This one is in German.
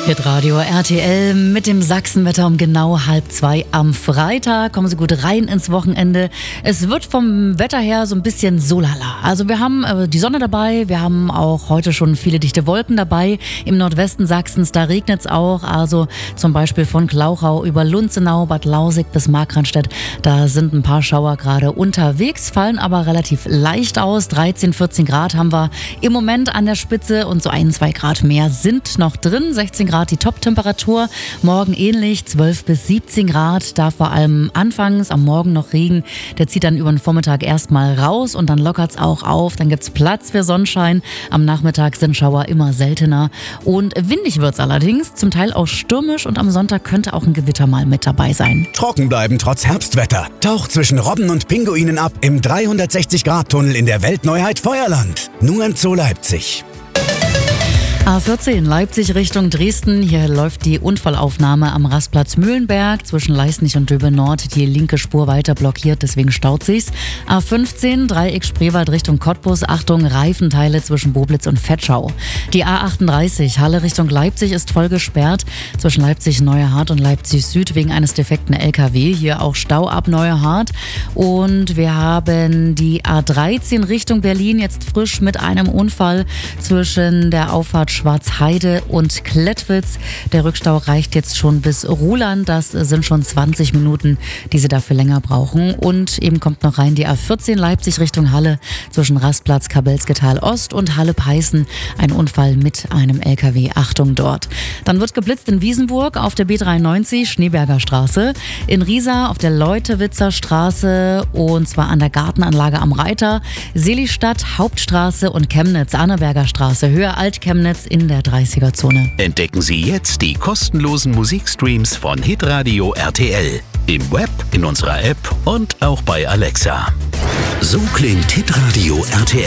Hitradio RTL mit dem Sachsenwetter um genau 1:30 am Freitag. Kommen Sie gut rein ins Wochenende. Es wird vom Wetter her so ein bisschen solala. Also wir haben die Sonne dabei, wir haben auch heute schon viele dichte Wolken dabei. Im Nordwesten Sachsens, da regnet es auch. Also zum Beispiel von Klauchau über Lunzenau, Bad Lausick bis Markranstädt. Da sind ein paar Schauer gerade unterwegs, fallen aber relativ leicht aus. 13, 14 Grad haben wir im Moment an der Spitze und so 1, 2 Grad mehr sind noch drin. 16 Grad die Top-Temperatur. Morgen ähnlich, 12 bis 17 Grad. Da vor allem anfangs am Morgen noch Regen. Der zieht dann über den Vormittag erstmal raus und dann lockert es auch auf. Dann gibt es Platz für Sonnenschein. Am Nachmittag sind Schauer immer seltener. Und windig wird es allerdings, zum Teil auch stürmisch und am Sonntag könnte auch ein Gewitter mal mit dabei sein. Trocken bleiben trotz Herbstwetter. Taucht zwischen Robben und Pinguinen ab im 360-Grad-Tunnel in der Weltneuheit Feuerland. Nur im Zoo Leipzig. A14 Leipzig Richtung Dresden. Hier läuft die Unfallaufnahme am Rastplatz Mühlenberg zwischen Leisnig und Döbel Nord. Die linke Spur weiter blockiert, deswegen staut sich's. A15 Dreieck Spreewald Richtung Cottbus. Achtung, Reifenteile zwischen Boblitz und Vetschau. Die A38 Halle Richtung Leipzig ist voll gesperrt zwischen Leipzig Neuerhardt und Leipzig Süd wegen eines defekten LKW. Hier auch Stau ab Neuerhardt. Und wir haben die A13 Richtung Berlin jetzt frisch mit einem Unfall zwischen der Auffahrt Schwarzheide und Klettwitz. Der Rückstau reicht jetzt schon bis Ruhland. Das sind schon 20 Minuten, die Sie dafür länger brauchen. Und eben kommt noch rein die A14 Leipzig Richtung Halle zwischen Rastplatz Kabelsketal Ost und Halle-Peißen. Ein Unfall mit einem LKW. Achtung dort. Dann wird geblitzt in Wiesenburg auf der B93 Schneeberger Straße. In Riesa auf der Leutewitzer Straße und zwar an der Gartenanlage am Reiter. Seligstadt Hauptstraße und Chemnitz Anneberger Straße. Höhe Alt-Chemnitz in der 30er-Zone. Entdecken Sie jetzt die kostenlosen Musikstreams von Hitradio RTL. Im Web, in unserer App und auch bei Alexa. So klingt Hitradio RTL.